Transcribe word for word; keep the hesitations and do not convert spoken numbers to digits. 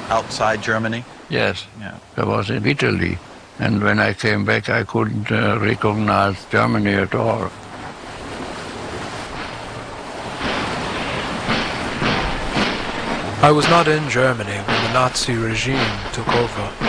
outside Germany? Yes. Yeah. I was in Italy. And when I came back, I couldn't uh, recognize Germany at all. I was not in Germany when the Nazi regime took over.